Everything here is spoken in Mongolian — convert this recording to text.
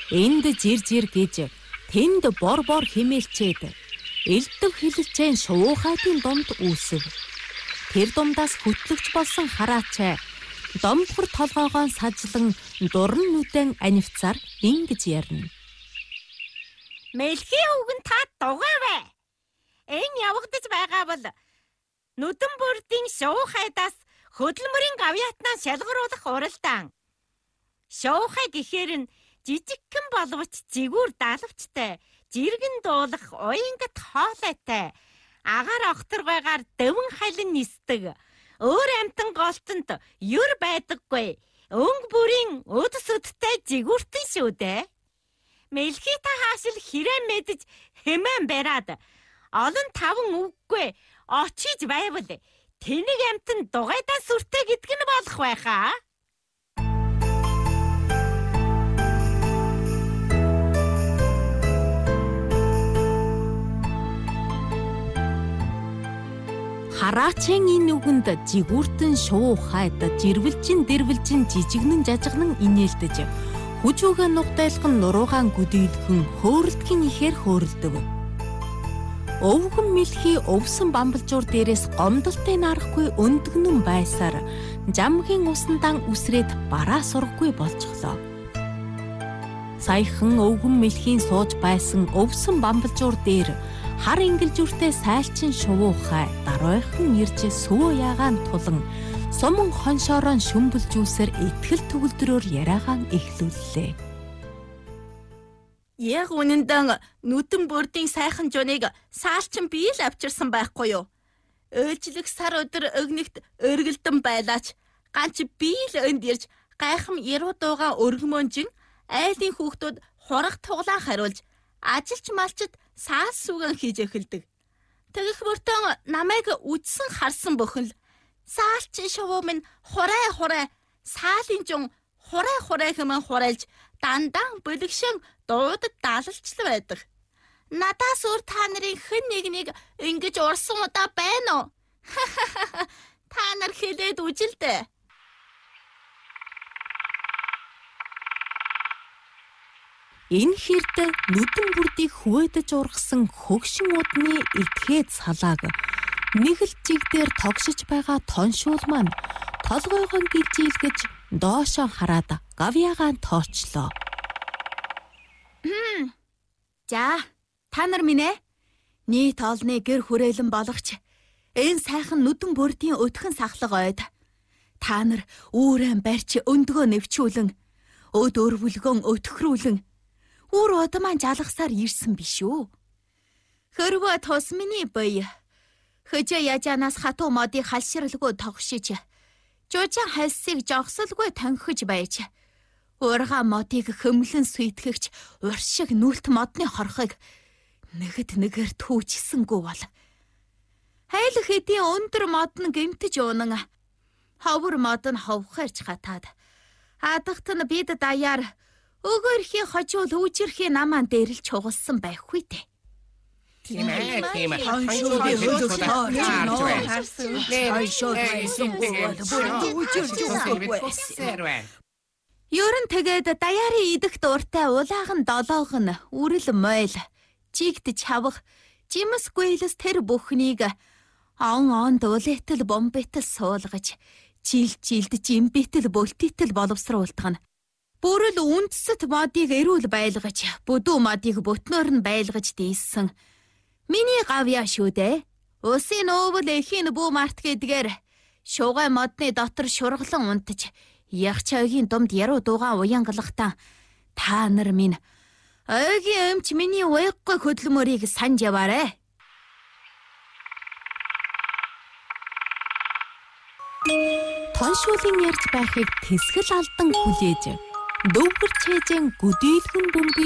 Энд жир гэж тэнд бор хэмээлчээд элдв хилэлцэн шувуухайтын домд үүсв. Тэр домдаас хөтлөгч болсон хараачай домбхор толгоогоо сажлан дуран нүдэн анивцаар ингэж ярина. Мэлхий үгэн та дугаарай. Энэ явагдаж байгаа бол нүдэн бүрдийн шуухайдаас хөдөлмөрийн гавьяатнаа шалгаруулах уралдаан. Шуухай гэхээр нь жижигхэн боловч зигүүр далавчтай, жиргэн дуулах уянгат хоолойтой, агаар огторгойгоор дэвэн халин нисдэг, өөр амтан голтонд юр байдаггүй, өнгө бүрийн өдөс өдтэй жигүүртэн шүү дээ. Мэлхий та хаашил хэрэг мэдэж хэмээн бариад олон таван үггүй очиж байвал тэнэг амтан дугайдаа сүртэй гэдг нь болох байхаа. Хараачийн энэ үгэнд жигүүртэн шуухайд жирвэлжин дэрвэлжин жижигнэн жажигнан инээлдэж хүчүүгээ нугтайлхан нуруугаан гүдийдхэн хөөрөлдгийн ихээр хөөрөлдөв. Өвгөн мэлхий өвсөн бамбалжуур дээрээс гомдолтой нарахгүй өндгнөн байсаар жамгийн усан үсрээд бараа сургахгүй болчихлоо. Саяхан өвгөн мэлхийн сууж байсан өвсөн бамбалжуур дээр хар ингэлжүүртэй сайлчин шувуухай даройхон ирж сүү ягаан тулан суман хоншоорон шүмбэлжүүлсээр итгэл төгөлдрөөр яриагаан эхлүүллээ. Яг үнэндээ нүдэн бүрдийн сайхан жуныг саалчин бий л авчирсан байхгүй юу? Ээлжлэх сар өдөр өгнөгт өргөлдөн байлаач ганц бий л өнд ирж гайхам яруу дуугаа өргөмөнжин айлын хүүхдүүд хурах туглаа хариулж ажилч малчид саал сүгэн хийж эхэлдэг. Тэгэх мөртөө намайг үдсэн харсан бүхэн л саалчин шувуу минь хурай саалын жун хурай хэмээн хурайлж дандан бэлгшэн дуудад даалалч л байдаг. Надаас өөр та нарын хэн нэгнийг ингэж урсан удаа байна уу? Та нар хэлээд үжилдэ. Энэ хэрд нүдэн бүрдийг хөвөөдөж ургасан хөгшин удны этгээд салааг нэг л жиг дээр тогшиж байгаа тоншуул маань толгойгоо гэлжийлгэж доошоо хараад гавьяагаан тоочлоо. За, та нар минь ээ. Нийт олны гэр хүрээлэн болгоч энэ сайхан нүдэн бүрдийн өтгөн сахлага ойд. Та нар үүрэн барьч өндгөө нэвчүүлэн, өд өрвөлгөн өтгрүүлэн үр удамаа жалгасаар ирсэн биш үү? Хөрвөө тус миний бие. Хөжөө яжаанаас хатуу модыг халширлгүй тогшиж, жужаан хальсыг жогсолгүй тонхиж байж, уурга модыг хөмлөн сүйтгэгч уршиг нүлт модны хорхыг нэгд нэгээр түүжсэнгүй бол. Хайл хэдийн өндөр мод нь гэмтэж уунан, ховор мод нь ховхорч хатаад, адагт нь бид даяар өгөөрхийн хожуул үүжирхийн намаан дээр л чугалсан байх үү дээ. Тийм ээ. Ёрон тэгээд даяарын идэх дууртай улаахан долоог нь үрэл мойл, жигд чавх, жимс гүйлс тэр бүхнийг он дуулэтэл бомбэтэл суулгаж, жилд жимбэтэл бөлтитэл боловсруулдаг нь бүрэл үндсэт модыг эрүүл байлгаж, бүдүү модыг бүтнөөр нь байлгаж дийсэн. Миний гавьяа шүү дээ. Усын өвөл эхийн бүү март гэдгээр шугай модны дотор шурглан унтаж, ягч ойгийн думд яруу дуугаа уянгалахтаа та нар минь ойгийн өмч миний уяггүй хөдөлмөрийг санаж яваарэ. Тоншуулын ярьж байхыг тэсгэл алдан хүлээж дөвгөр чэжэн гүдийлхэн бөмбөг